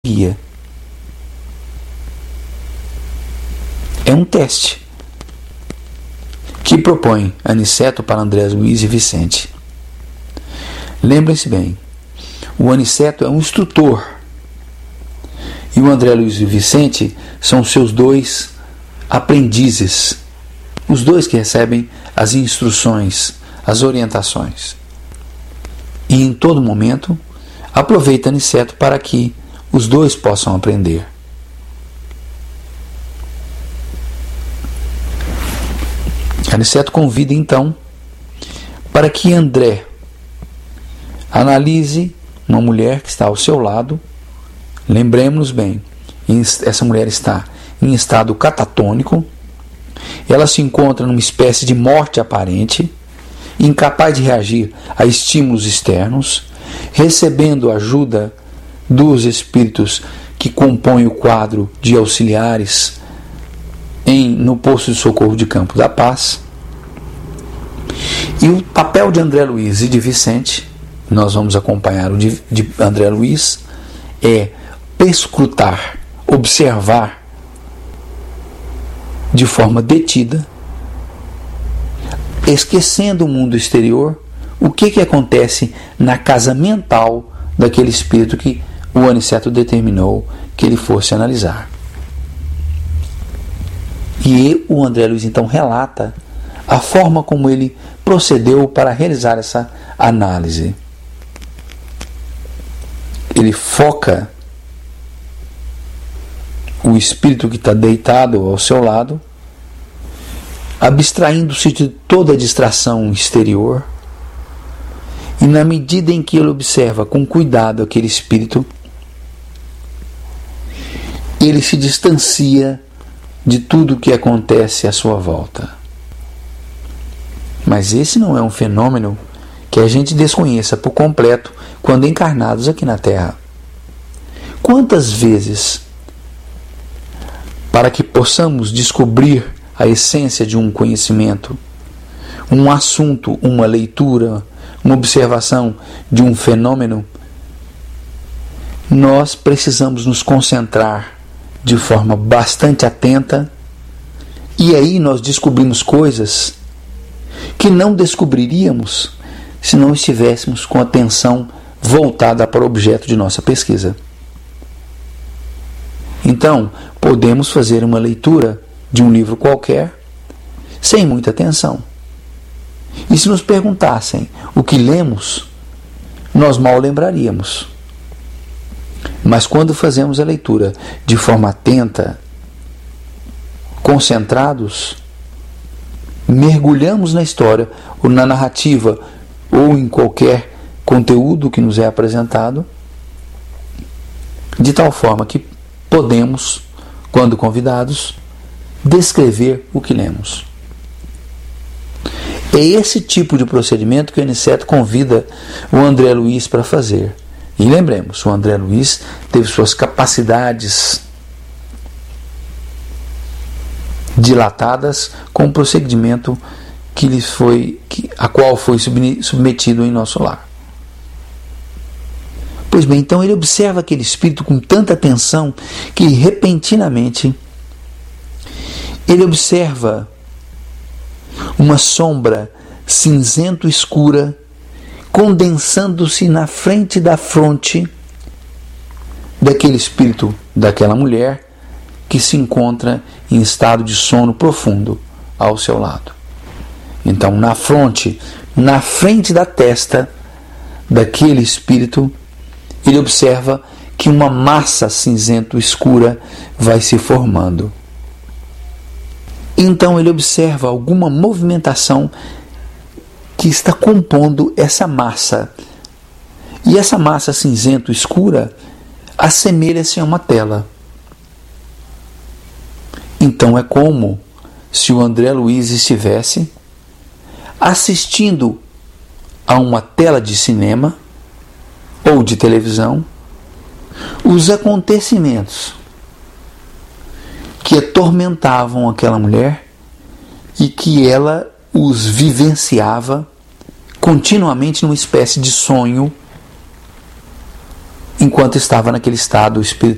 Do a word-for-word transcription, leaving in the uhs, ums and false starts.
guia. É um teste que propõe Aniceto para André Luiz e Vicente. Lembrem-se bem, o Aniceto é um instrutor e o André Luiz e o Vicente são seus dois aprendizes, os dois que recebem as instruções, as orientações. E em todo momento aproveita Aniceto para que os dois possam aprender. Aniceto convida então para que André analise uma mulher que está ao seu lado. Lembremos-nos bem, essa mulher está em estado catatônico, ela se encontra numa espécie de morte aparente, incapaz de reagir a estímulos externos, recebendo ajuda dos espíritos que compõem o quadro de auxiliares em, no posto de socorro de Campo da Paz. E o papel de André Luiz e de Vicente, nós vamos acompanhar o de, de André Luiz, é perscrutar, observar de forma detida, esquecendo o mundo exterior, o que, que acontece na casa mental daquele espírito que o Aniceto determinou que ele fosse analisar. E o André Luiz então relata a forma como ele procedeu para realizar essa análise. Ele foca o espírito que está deitado ao seu lado, abstraindo-se de toda a distração exterior, e na medida em que ele observa com cuidado aquele espírito, ele se distancia de tudo o que acontece à sua volta. Mas esse não é um fenômeno que a gente desconheça por completo quando encarnados aqui na Terra. Quantas vezes, para que possamos descobrir a essência de um conhecimento, um assunto, uma leitura, uma observação de um fenômeno, nós precisamos nos concentrar de forma bastante atenta, e aí nós descobrimos coisas que não descobriríamos se não estivéssemos com a atenção voltada para o objeto de nossa pesquisa. Então, podemos fazer uma leitura de um livro qualquer sem muita atenção. E se nos perguntassem o que lemos, nós mal lembraríamos. Mas quando fazemos a leitura de forma atenta, concentrados, mergulhamos na história, ou na narrativa, ou em qualquer conteúdo que nos é apresentado, de tal forma que podemos, quando convidados, descrever o que lemos. É esse tipo de procedimento que o Aniceto convida o André Luiz para fazer. E lembremos, o André Luiz teve suas capacidades dilatadas com o procedimento que lhe foi, que, a qual foi submetido em nosso lar. Pois bem, então ele observa aquele espírito com tanta atenção que repentinamente ele observa uma sombra cinzento escura condensando-se na frente da fronte daquele espírito, daquela mulher que se encontra em estado de sono profundo ao seu lado. Então, na fronte, na frente da testa daquele espírito, ele observa que uma massa cinzento escura vai se formando. Então ele observa alguma movimentação que está compondo essa massa. E essa massa cinzento escura assemelha-se a uma tela. Então é como se o André Luiz estivesse assistindo a uma tela de cinema ou de televisão os acontecimentos que atormentavam aquela mulher e que ela os vivenciava continuamente numa espécie de sonho enquanto estava naquele estado espiritual.